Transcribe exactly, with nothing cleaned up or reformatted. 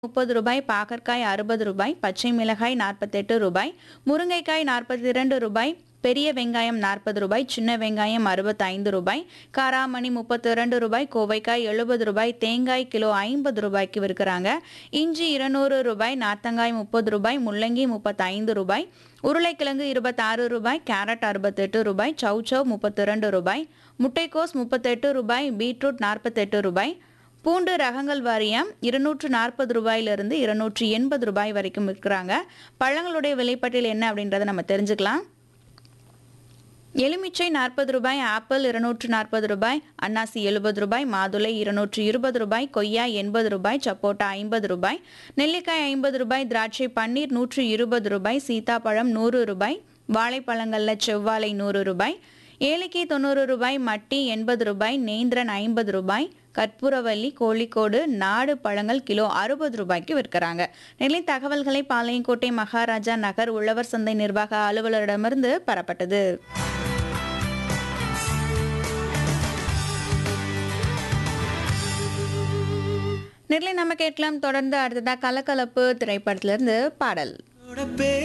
முப்பது ரூபாய், பாகற்காய் அறுபது ரூபாய், பச்சை மிளகாய் நாற்பத்தெட்டு ரூபாய், முருங்கைக்காய் நாற்பத்தி இரண்டு ரூபாய், பெரிய வெங்காயம் நாற்பது ரூபாய், சின்ன வெங்காயம் அறுபத்தைந்து ரூபாய், காராமணி முப்பத்தி இரண்டு ரூபாய், கோவைக்காய் எழுபது ரூபாய், தேங்காய் கிலோ ஐம்பது ரூபாய்க்கு விற்கிறாங்க. இஞ்சி இருநூறு ரூபாய், நார்த்தங்காய் முப்பது ரூபாய், முள்ளங்கி முப்பத்தைந்து ரூபாய், உருளைக்கிழங்கு இருபத்தாறு ரூபாய், கேரட் அறுபத்தெட்டு ரூபாய், சௌச்சௌ முப்பத்தி இரண்டு ரூபாய், முட்டைக்கோஸ் முப்பத்தெட்டு ரூபாய், பீட்ரூட் நாற்பத்தெட்டு ரூபாய், பூண்டு ரகங்கள் வாரியம் இருநூற்று நாற்பது ரூபாயிலிருந்து இருநூற்று எண்பது ரூபாய் வரைக்கும் விற்கிறாங்க. பழங்களுடைய விலைப்பட்டியல் என்ன அப்படின்றத நம்ம தெரிஞ்சுக்கலாம். எலுமிச்சை நாற்பது ரூபாய், ஆப்பிள் இருநூற்று நாற்பது ரூபாய், அன்னாசி எழுபது ரூபாய், மாதுளை இருநூற்று இருபது ரூபாய், கொய்யா எண்பது ரூபாய், சப்போட்டா ஐம்பது ரூபாய், நெல்லிக்காய் ஐம்பது ரூபாய், திராட்சை பன்னீர் நூற்று இருபது ரூபாய், சீதாப்பழம் நூறு ரூபாய், வாழைப்பழங்களில் செவ்வாழை நூறு ரூபாய், ஏலக்கி தொண்ணூறு ரூபாய், மட்டி எண்பது ரூபாய், நேந்திரன் ஐம்பது ரூபாய், கற்பூரவல்லி, கோழிக்கோடு, நாடு பழங்கள் கிலோ அறுபது ரூபாய்க்கு விற்கிறாங்க. நிலை தகவல்களை பாளையங்கோட்டை மகாராஜா நகர் உழவர் சந்தை நிர்வாக அலுவலரிடமிருந்து பெறப்பட்டது. நெல்லை நம்ம கேட்கலாம். தொடர்ந்து அடுத்ததா கலக்கலப்பு திரைப்படத்திலிருந்து பாடல்.